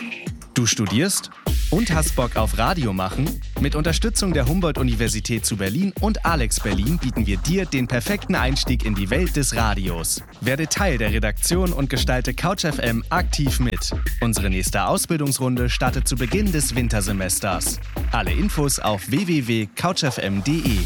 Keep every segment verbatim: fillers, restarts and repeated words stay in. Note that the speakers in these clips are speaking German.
Du studierst und hast Bock auf Radio machen? Mit Unterstützung der Humboldt-Universität zu Berlin und Alex Berlin bieten wir dir den perfekten Einstieg in die Welt des Radios. Werde Teil der Redaktion und gestalte Couch F M aktiv mit. Unsere nächste Ausbildungsrunde startet zu Beginn des Wintersemesters. Alle Infos auf w w w punkt couch f m punkt d e.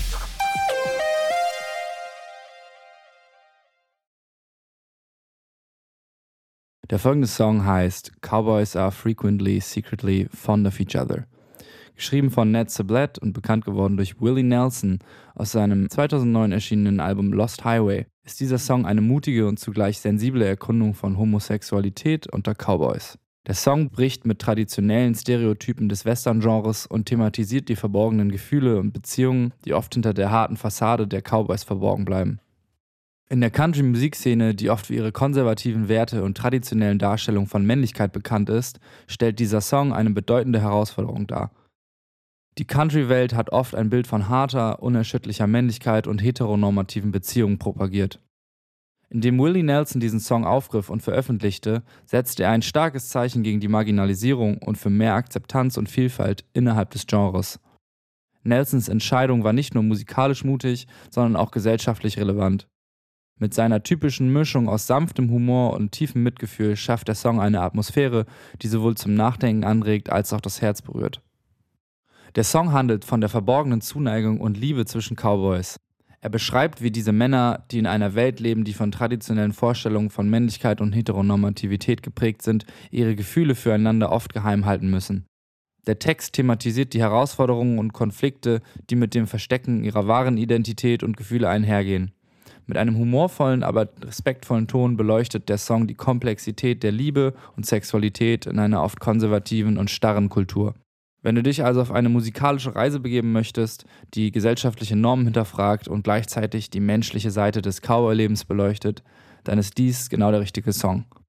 Der folgende Song heißt Cowboys Are Frequently Secretly Fond of Each Other. Geschrieben von Ned Sublette und bekannt geworden durch Willie Nelson aus seinem zweitausendneun erschienenen Album Lost Highway, ist dieser Song eine mutige und zugleich sensible Erkundung von Homosexualität unter Cowboys. Der Song bricht mit traditionellen Stereotypen des Western-Genres und thematisiert die verborgenen Gefühle und Beziehungen, die oft hinter der harten Fassade der Cowboys verborgen bleiben. In der Country-Musikszene, die oft für ihre konservativen Werte und traditionellen Darstellungen von Männlichkeit bekannt ist, stellt dieser Song eine bedeutende Herausforderung dar. Die Country-Welt hat oft ein Bild von harter, unerschütterlicher Männlichkeit und heteronormativen Beziehungen propagiert. Indem Willie Nelson diesen Song aufgriff und veröffentlichte, setzte er ein starkes Zeichen gegen die Marginalisierung und für mehr Akzeptanz und Vielfalt innerhalb des Genres. Nelsons Entscheidung war nicht nur musikalisch mutig, sondern auch gesellschaftlich relevant. Mit seiner typischen Mischung aus sanftem Humor und tiefem Mitgefühl schafft der Song eine Atmosphäre, die sowohl zum Nachdenken anregt, als auch das Herz berührt. Der Song handelt von der verborgenen Zuneigung und Liebe zwischen Cowboys. Er beschreibt, wie diese Männer, die in einer Welt leben, die von traditionellen Vorstellungen von Männlichkeit und Heteronormativität geprägt sind, ihre Gefühle füreinander oft geheim halten müssen. Der Text thematisiert die Herausforderungen und Konflikte, die mit dem Verstecken ihrer wahren Identität und Gefühle einhergehen. Mit einem humorvollen, aber respektvollen Ton beleuchtet der Song die Komplexität der Liebe und Sexualität in einer oft konservativen und starren Kultur. Wenn du dich also auf eine musikalische Reise begeben möchtest, die gesellschaftliche Normen hinterfragt und gleichzeitig die menschliche Seite des Cowboy-Lebens beleuchtet, dann ist dies genau der richtige Song.